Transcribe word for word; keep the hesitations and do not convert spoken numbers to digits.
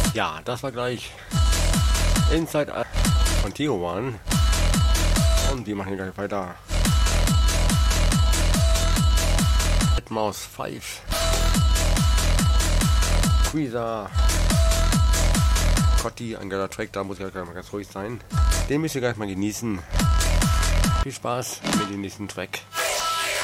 Ja, das war gleich Inside Out von Tijuana. Und wir machen gleich weiter. Mouse fünf. Squeezer. Cotti, ein geiler Track, da muss ich gleich mal ganz ruhig sein. Den müsst ihr gleich mal genießen. Viel Spaß mit dem nächsten Track.